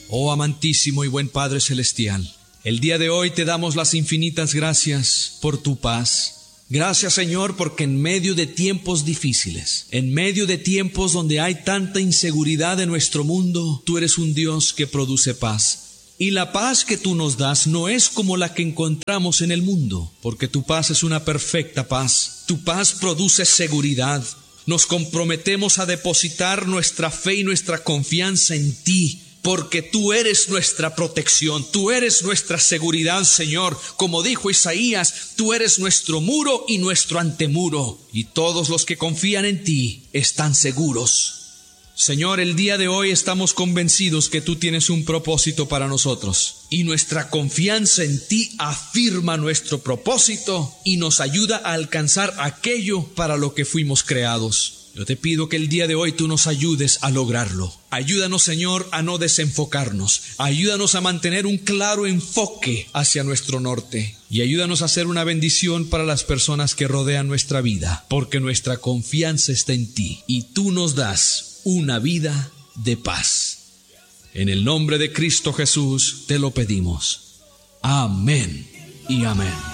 Oh amantísimo y buen Padre Celestial, el día de hoy te damos las infinitas gracias por tu paz. Gracias, Señor, porque en medio de tiempos difíciles, en medio de tiempos donde hay tanta inseguridad en nuestro mundo, tú eres un Dios que produce paz. Y la paz que tú nos das no es como la que encontramos en el mundo, porque tu paz es una perfecta paz. Tu paz produce seguridad. Nos comprometemos a depositar nuestra fe y nuestra confianza en ti, porque tú eres nuestra protección, tú eres nuestra seguridad, Señor. Como dijo Isaías, tú eres nuestro muro y nuestro antemuro, y todos los que confían en ti están seguros. Señor, el día de hoy estamos convencidos que tú tienes un propósito para nosotros, y nuestra confianza en ti afirma nuestro propósito y nos ayuda a alcanzar aquello para lo que fuimos creados. Yo te pido que el día de hoy tú nos ayudes a lograrlo. Ayúdanos, Señor, a no desenfocarnos. Ayúdanos a mantener un claro enfoque hacia nuestro norte. Y ayúdanos a ser una bendición para las personas que rodean nuestra vida, porque nuestra confianza está en ti y tú nos das una vida de paz. En el nombre de Cristo Jesús te lo pedimos. Amén y amén.